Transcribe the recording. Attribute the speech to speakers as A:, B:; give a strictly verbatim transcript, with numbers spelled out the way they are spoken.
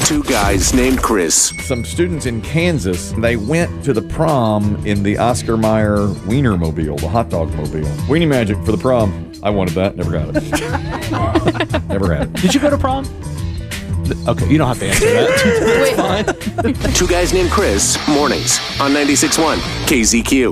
A: Two guys named Chris.
B: Some students in Kansas, they went to the prom in the Oscar Mayer Wienermobile, the hot dog mobile. Weenie Magic for the prom. I wanted that. Never got it. Never had it.
C: Did you go to prom? Okay, you don't have to answer that. It's fine.
A: Two guys named Chris, mornings on ninety-six point one K Z Q.